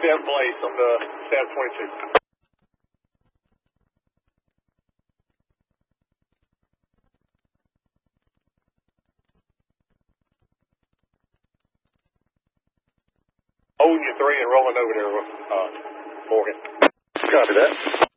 down Blaze on the Staff 22. Holding your 3 and rolling over there, Morgan. Copy that.